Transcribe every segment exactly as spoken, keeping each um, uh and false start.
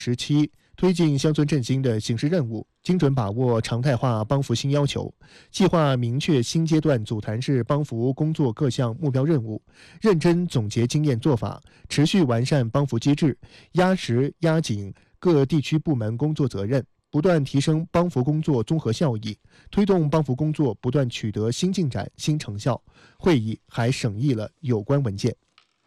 时期推进乡村振兴的形势任务，精准把握常态化帮扶新要求，计划明确新阶段组团式帮扶工作各项目标任务，认真总结经验做法，持续完善帮扶机制，压实压紧各地区部门工作责任，不断提升帮扶工作综合效益，推动帮扶工作不断取得新进展、新成效。会议还审议了有关文件。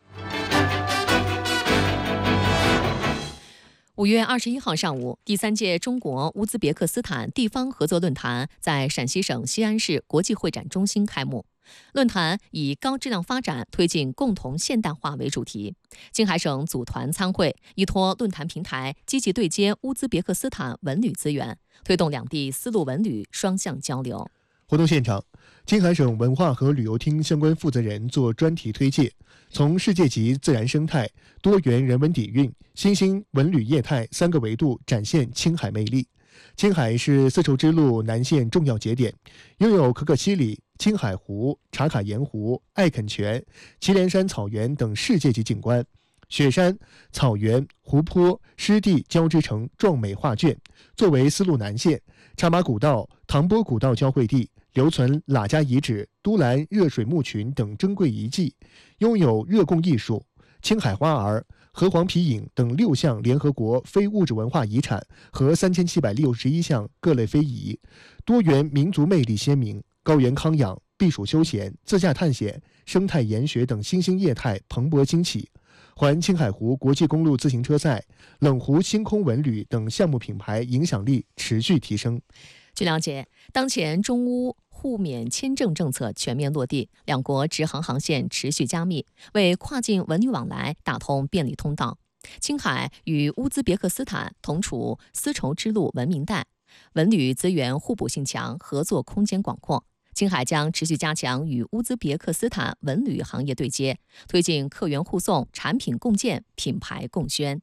五月二十一号上午，第三届中国乌兹别克斯坦地方合作论坛在陕西省西安市国际会展中心开幕。论坛以高质量发展推进共同现代化为主题，青海省组团参会，依托论坛平台，积极对接乌兹别克斯坦文旅资源，推动两地丝路文旅双向交流。 活动现场，青海省文化和旅游厅相关负责人做专题推介，从世界级自然生态、多元人文底蕴、新兴文旅业态三个维度展现青海魅力。青海是丝绸之路南线重要节点，拥有可可西里、青海湖、茶卡盐湖、艾肯泉、祁连山草原等世界级景观，雪山、草原、湖泊、湿地交织成壮美画卷。作为丝路南线、茶马古道、唐波古道交汇地，留存喇家遗址、都兰热水墓群等珍贵遗迹，拥有热贡艺术、青海花儿、河黄皮影等六项联合国非物质文化遗产和三千七百六十一项各类非遗，多元民族魅力鲜明，高原康养、避暑休闲、自驾探险、生态研学等新兴业态蓬勃兴起。环青海湖国际公路自行车赛、冷湖星空文旅等项目品牌影响力持续提升。 据了解，当前中乌互免签证政策全面落地，两国直航航线持续加密，为跨境文旅往来打通便利通道。青海与乌兹别克斯坦同处丝绸之路文明带，文旅资源互补性强，合作空间广阔。青海将持续加强与乌兹别克斯坦文旅行业对接，推进客源互送、产品共建、品牌共宣。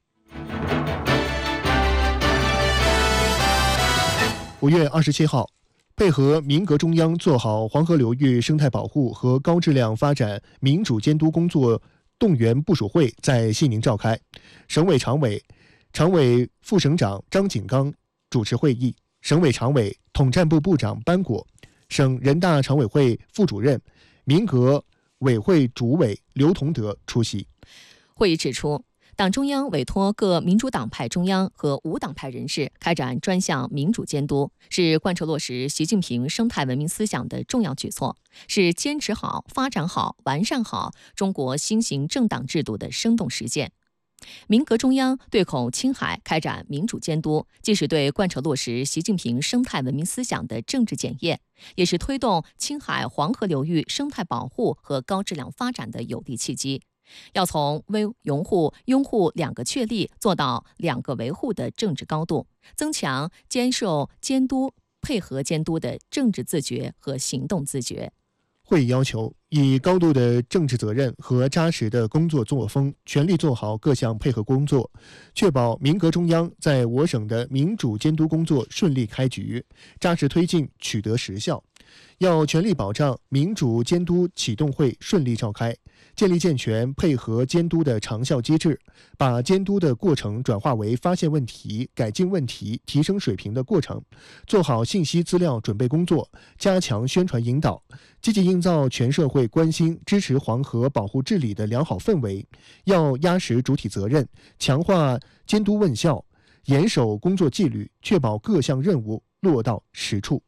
五月二十七号，配合民革中央做好黄河流域生态保护和高质量发展民主监督工作动员部署会在西宁召开，省委常委、常委副省长张景刚主持会议，省委常委、统战部部长班果，省人大常委会副主任、民革委会主委刘同德出席。 会议指出，党中央委托各民主党派中央和无党派人士开展专项民主监督，是贯彻落实习近平生态文明思想的重要举措，是坚持好、发展好、完善好中国新型政党制度的生动实践。民革中央对口青海开展民主监督，既是对贯彻落实习近平生态文明思想的政治检验，也是推动青海黄河流域生态保护和高质量发展的有力契机。要从维拥护、拥护两个确立做到两个维护的政治高度，增强接受监督、配合监督的政治自觉和行动自觉。 会议要求，以高度的政治责任和扎实的工作作风，全力做好各项配合工作，确保民革中央在我省的民主监督工作顺利开局，扎实推进取得实效。要全力保障民主监督启动会顺利召开，建立健全配合监督的长效机制，把监督的过程转化为发现问题、改进问题、提升水平的过程，做好信息资料准备工作，加强宣传引导，积极营造全社会关心支持黄河保护治理的良好氛围。要压实主体责任，强化监督问效，严守工作纪律，确保各项任务落到实处。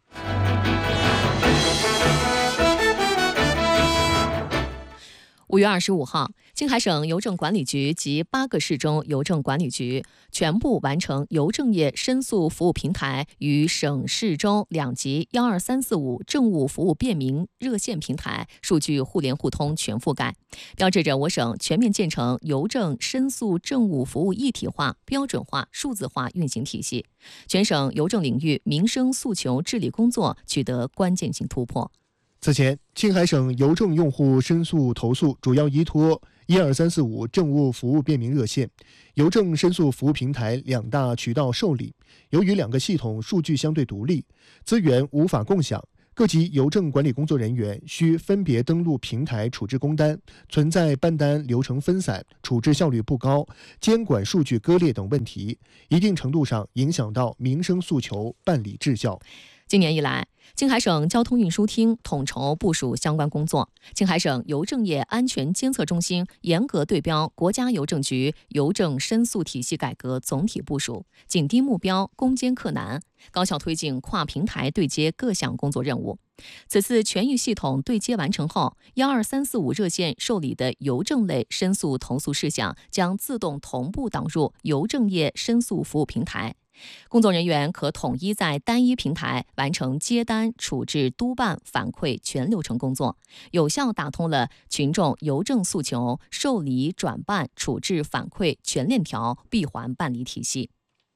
五月二十五号，青海省邮政管理局及八个市中邮政管理局全部完成邮政业申诉服务平台与省市州两级幺二三四五政务服务便民热线平台数据互联互通全覆盖，标志着我省全面建成邮政申诉政务服务一体化、标准化、数字化运行体系，全省邮政领域民生诉求治理工作取得关键性突破。 此前，青海省邮政用户申诉投诉主要依托一二三四五政务服务便民热线、邮政申诉服务平台两大渠道受理。由于两个系统数据相对独立，资源无法共享， 各级邮政管理工作人员需分别登录平台处置工单，存在办单流程分散、处置效率不高、监管数据割裂等问题，一定程度上影响到民生诉求办理质效。 今年以来，青海省交通运输厅统筹部署相关工作，青海省邮政业安全监测中心严格对标国家邮政局邮政申诉体系改革总体部署，紧盯目标，攻坚克难，高效推进跨平台对接各项工作任务。此次全域系统对接完成后，一二三四五热线受理的邮政类申诉投诉事项将自动同步导入邮政业申诉服务平台。工作人员可统一在单一平台完成接单、处置、督办、反馈全流程工作，有效打通了群众邮政诉求受理、转办、处置、反馈全链条闭环办理体系。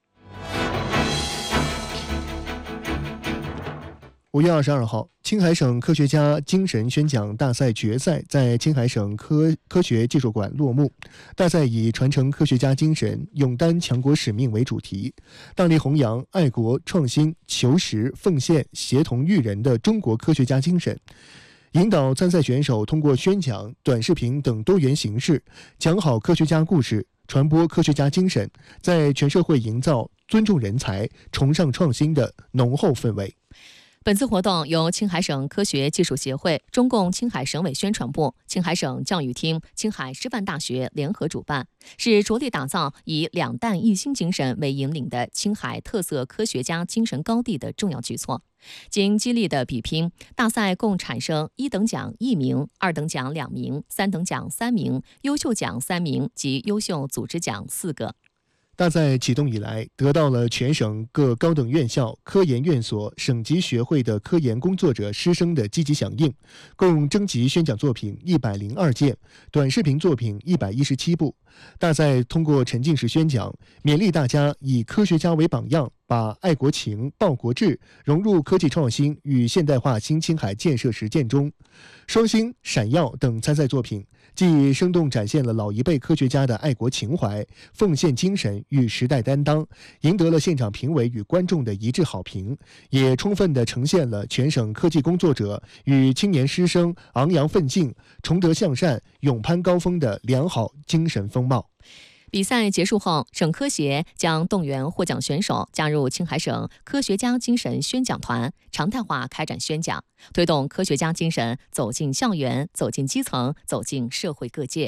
五月二十二号，青海省科学家精神宣讲大赛决赛在青海省科科学技术馆落幕。大赛以传承科学家精神、勇担强国使命为主题，大力弘扬爱国、创新、求实、奉献、协同育人的中国科学家精神，引导参赛选手通过宣讲、短视频等多元形式，讲好科学家故事，传播科学家精神，在全社会营造尊重人才、崇尚创新的浓厚氛围。 本次活动由青海省科学技术协会、中共青海省委宣传部、青海省教育厅、青海师范大学联合主办，是着力打造以两弹一星精神为引领的青海特色科学家精神高地的重要举措。经激烈的比拼，大赛共产生一等奖一名、二等奖两名、三等奖三名、优秀奖三名及优秀组织奖四个。 大赛启动以来，得到了全省各高等院校、科研院所、省级学会的科研工作者师生的积极响应，共征集宣讲作品一百零二件，短视频作品一百一十七部。大赛通过沉浸式宣讲，勉励大家以科学家为榜样，把爱国情、报国志融入科技创新与现代化新青海建设实践中。双星、闪耀等参赛作品既生动展现了老一辈科学家的爱国情怀、奉献精神与时代担当，赢得了现场评委与观众的一致好评，也充分地呈现了全省科技工作者与青年师生昂扬奋进、崇德向善、勇攀高峰的良好精神风貌。 比赛结束后，省科协将动员获奖选手加入青海省科学家精神宣讲团，常态化开展宣讲，推动科学家精神走进校园、走进基层、走进社会各界。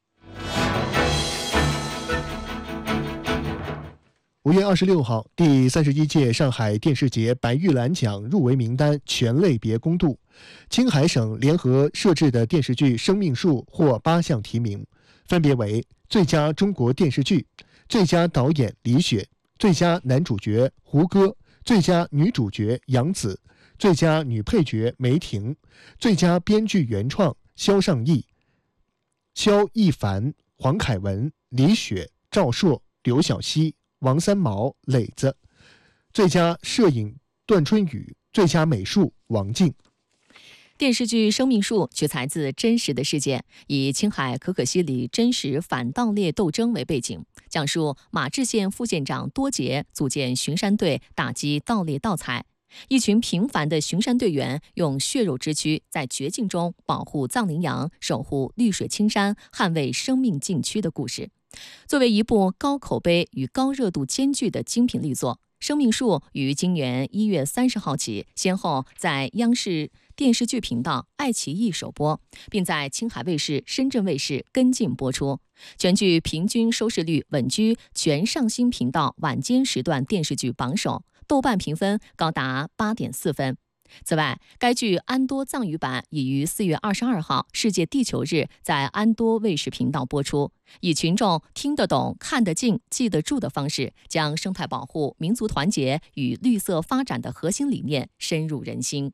五月二十六号，第三十一届上海电视节白玉兰奖入围名单全类别公布，青海省联合设置的电视剧《生命树》获八项提名，分别为最佳中国电视剧、最佳导演李雪、最佳男主角胡歌、最佳女主角杨紫、最佳女配角梅婷、最佳编剧原创肖尚义、肖一凡、黄凯文、李雪、赵硕、刘晓熙、王三毛、磊子，最佳摄影段春雨，最佳美术王静。 电视剧《生命树》取材自真实的事件，以青海可可西里真实反盗猎斗争为背景，讲述马志县副县长多杰组建巡山队打击盗猎盗采，一群平凡的巡山队员用血肉之躯在绝境中保护藏羚羊，守护绿水青山，捍卫生命禁区的故事。作为一部高口碑与高热度兼具的精品力作，《生命树》于今年一月三十号起，先后在央视电视剧频道、爱奇艺首播，并在青海卫视、深圳卫视跟进播出。全剧平均收视率稳居全上星频道晚间时段电视剧榜首，豆瓣评分高达八点四分。此外，该剧安多藏语版已于四月二十二号世界地球日在安多卫视频道播出，以群众听得懂、看得进、记得住的方式，将生态保护、民族团结与绿色发展的核心理念深入人心。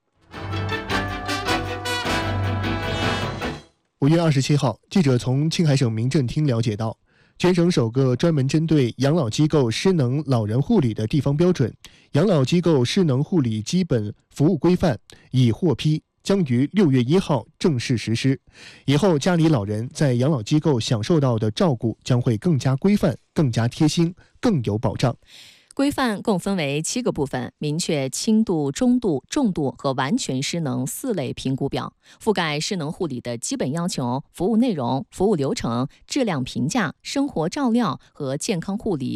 五月二十七号，记者从青海省民政厅了解到，全省首个专门针对养老机构失能老人护理的地方标准《养老机构失能护理基本服务规范》已获批，将于六月一号正式实施。以后家里老人在养老机构享受到的照顾将会更加规范、更加贴心、更有保障。 规范共分为七个部分，明确轻度、中度、重度和完全失能四类评估表，覆盖失能护理的基本要求、服务内容、服务流程、质量评价、生活照料和健康护理